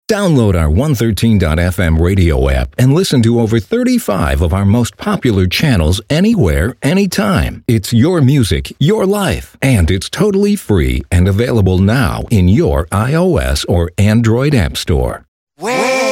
Download our 113.fm radio app and listen to over 35 of our most popular channels anywhere, anytime. It's your music, your life, and it's totally free and available now in your iOS or Android app store. Where?